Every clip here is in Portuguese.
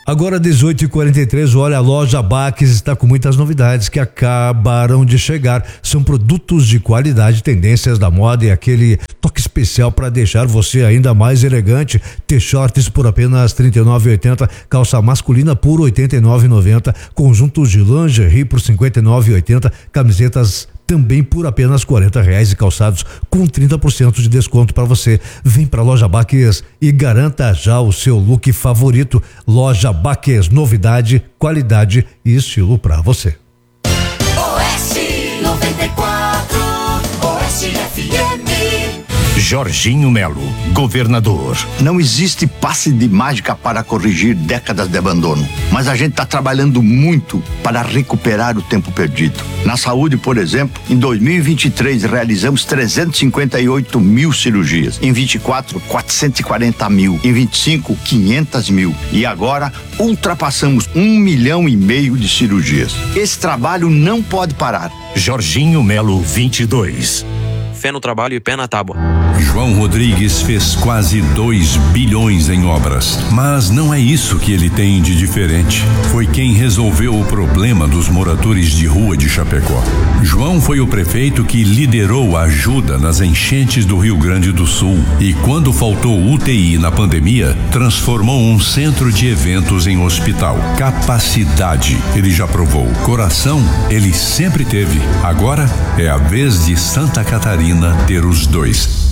Agora 18h43, olha, a loja Baques está com muitas novidades que acabaram de chegar. São produtos de qualidade, tendências da moda e aquele toque especial para deixar você ainda mais elegante. T-shirts por apenas R$ 39,80, calça masculina por R$ 89,90, conjuntos de lingerie por R$ 59,80, camisetas também por apenas R$40 e calçados com 30% de desconto para você. Vem pra Loja Baques e garanta já o seu look favorito. Loja Baques, novidade, qualidade e estilo para você. Oeste 94, Oeste FM. Jorginho Melo, governador. Não existe passe de mágica para corrigir décadas de abandono, mas a gente está trabalhando muito para recuperar o tempo perdido. Na saúde, por exemplo, em 2023 realizamos 358 mil cirurgias, em 24, 440 mil, em 25, 500 mil e agora ultrapassamos 1,5 milhão de cirurgias. Esse trabalho não pode parar. Jorginho Melo 22. Fé no trabalho e pé na tábua. João Rodrigues fez quase 2 bilhões em obras, mas não é isso que ele tem de diferente. Foi quem resolveu o problema dos moradores de rua de Chapecó. João foi o prefeito que liderou a ajuda nas enchentes do Rio Grande do Sul e quando faltou UTI na pandemia, transformou um centro de eventos em hospital. Capacidade, ele já provou. Coração, ele sempre teve. Agora é a vez de Santa Catarina ter os dois.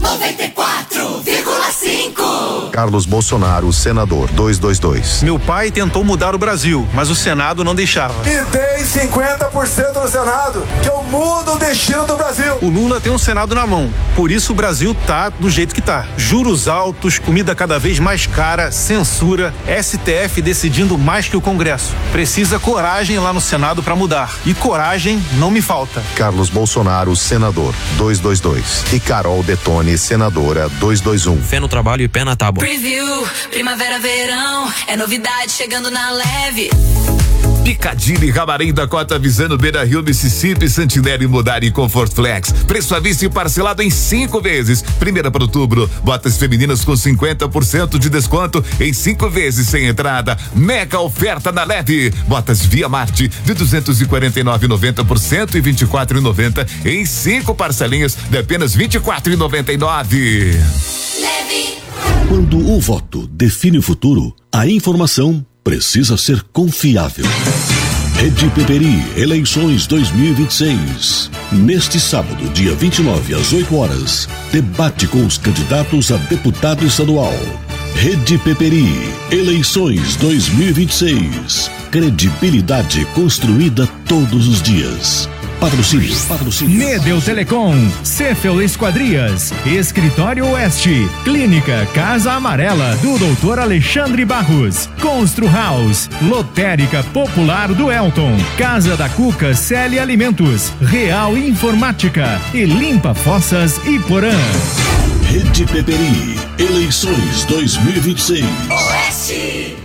94,5. Carlos Bolsonaro, senador, 222. Meu pai tentou mudar o Brasil, mas o Senado não deixava. E tem 50% no Senado, que eu mudo o destino do Brasil. O Lula tem um Senado na mão, por isso o Brasil tá do jeito que tá. Juros altos, comida cada vez mais cara, censura, STF decidindo mais que o Congresso. Precisa coragem lá no Senado pra mudar. E coragem não me falta. Carlos Bolsonaro, senador, 222. E Carol Detone, senadora, 221. Fé no trabalho e pé na tábua. Preview, primavera, verão, é novidade chegando na leve. Picadilly, Camarim, Dakota, Visano, Beira Rio, Mississippi, Santinelli, Modari e Comfort Flex. Preço à vista e parcelado em 5 vezes. 1º para outubro, botas femininas com 50% de desconto em 5 vezes sem entrada. Mega oferta na Leve. Botas Via Marte de 249,90 por 124,90 em 5 parcelinhas de apenas 24,99. Leve. Quando o voto define o futuro, a informação precisa ser confiável. Rede Peperi, eleições 2026. Neste sábado, dia 29, às 8 horas, debate com os candidatos a deputado estadual. Rede Peperi, eleições 2026. Credibilidade construída todos os dias. Patrocínio. Medel Telecom, Cefel Esquadrias, Escritório Oeste, Clínica Casa Amarela do Dr. Alexandre Barros, Constru House, Lotérica Popular do Elton, Casa da Cuca Celi Alimentos, Real Informática e Limpa Fossas Iporã. Rede Peperi, eleições 2026. Oeste.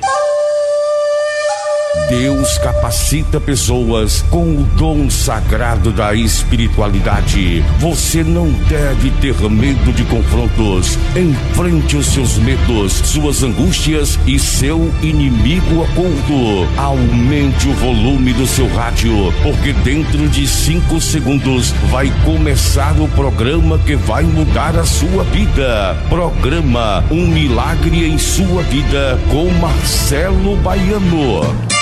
Deus capacita pessoas com o dom sagrado da espiritualidade. Você não deve ter medo de confrontos. Enfrente os seus medos, suas angústias e seu inimigo oculto. Aumente o volume do seu rádio, porque dentro de 5 segundos vai começar o programa que vai mudar a sua vida. Programa Um Milagre em Sua Vida com Marcelo Baiano.